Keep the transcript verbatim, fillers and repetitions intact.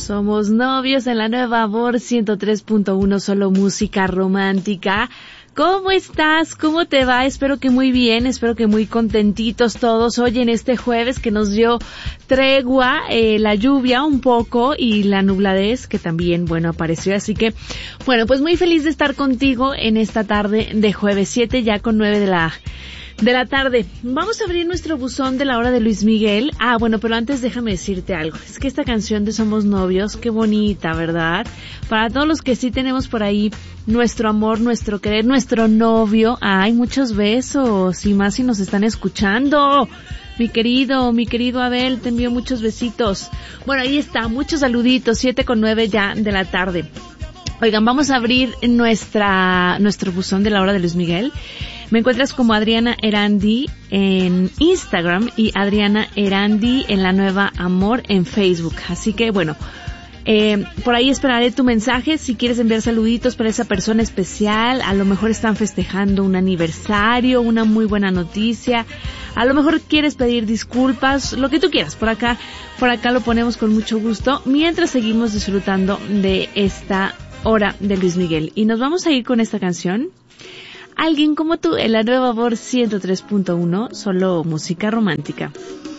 Somos novios en la nueva Amor ciento tres punto uno, solo música romántica. ¿Cómo estás? ¿Cómo te va? Espero que muy bien, espero que muy contentitos todos hoy en este jueves que nos dio tregua, eh, la lluvia un poco y la nubladez que también, bueno, apareció. Así que, bueno, pues muy feliz de estar contigo en esta tarde de jueves siete, ya con nueve de la de la tarde. Vamos a abrir nuestro buzón de la hora de Luis Miguel. Ah, bueno, pero antes déjame decirte algo. Es que esta canción de Somos Novios, qué bonita, ¿verdad? Para todos los que sí tenemos por ahí nuestro amor, nuestro querer, nuestro novio. Ay, muchos besos. Y más si nos están escuchando. Mi querido, mi querido Abel, te envío muchos besitos. Bueno, ahí está, muchos saluditos, siete con nueve ya de la tarde. Oigan, vamos a abrir nuestra, nuestro buzón de la hora de Luis Miguel. Me encuentras como Adriana Erandi en Instagram y Adriana Erandi en la nueva Amor en Facebook. Así que, bueno, eh, por ahí esperaré tu mensaje si quieres enviar saluditos para esa persona especial. A lo mejor están festejando un aniversario, una muy buena noticia. A lo mejor quieres pedir disculpas, lo que tú quieras. Por acá, por acá lo ponemos con mucho gusto mientras seguimos disfrutando de esta hora de Luis Miguel. Y nos vamos a ir con esta canción. Alguien como tú en la nueva Amor ciento tres punto uno, solo música romántica.